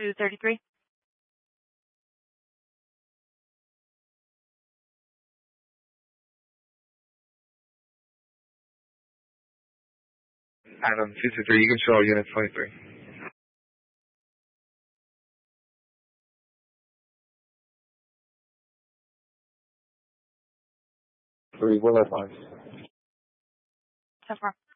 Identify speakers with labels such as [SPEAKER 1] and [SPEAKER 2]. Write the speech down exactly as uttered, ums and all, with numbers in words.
[SPEAKER 1] two thirty-three.
[SPEAKER 2] Adam, two two three, you control unit twenty-three. Three, one oh five.
[SPEAKER 1] So far.